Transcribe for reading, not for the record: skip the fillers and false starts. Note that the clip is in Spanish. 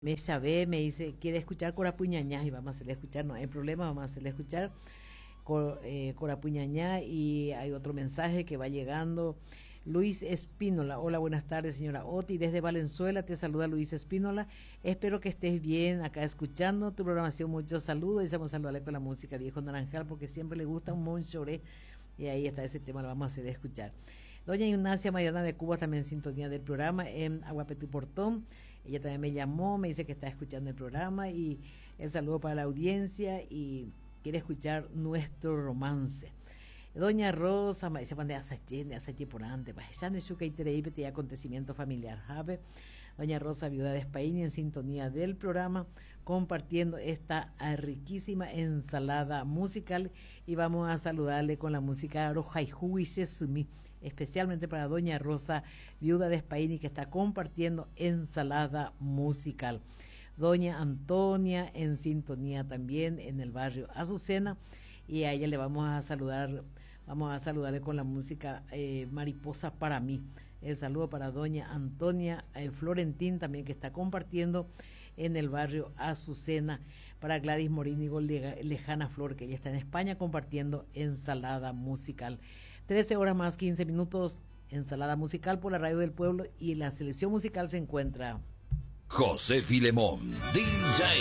Me sabe, me dice, quiere escuchar Corapuñañá y vamos a hacerle escuchar, no hay problema, vamos a hacerle escuchar Corapuñañá. Y hay otro mensaje que va llegando. Luis Espínola, hola, buenas tardes, señora Oti, desde Valenzuela te saluda Luis Espínola, espero que estés bien acá escuchando tu programación, muchos saludos, y vamos a saludarle con la música Viejo Naranjal, porque siempre le gusta un monchoré, y ahí está ese tema, lo vamos a hacer escuchar. Doña Ignacia Mariana de Cuba también en sintonía del programa en Aguapetu Portón. Ella también me llamó, me dice que está escuchando el programa y el saludo para la audiencia y quiere escuchar nuestro romance. Doña Rosa, se pone a sache por antes, ya ne shuka y acontecimiento familiar, ¿sabe? Doña Rosa, viuda de España, en sintonía del programa, compartiendo esta riquísima ensalada musical, y vamos a saludarle con la música Arojaihu y Sesumi, especialmente para Doña Rosa, viuda de España, que está compartiendo ensalada musical. Doña Antonia, en sintonía también en el barrio Azucena, y a ella le vamos a saludarle con la música Mariposa para mí. El saludo para doña Antonia Florentín, también, que está compartiendo en el barrio Azucena. Para Gladys Morínigo Lejana Flor, que ella está en España compartiendo ensalada musical. 13 horas más 15 minutos, ensalada musical por la Radio del Pueblo, y la selección musical se encuentra José Filemón, DJ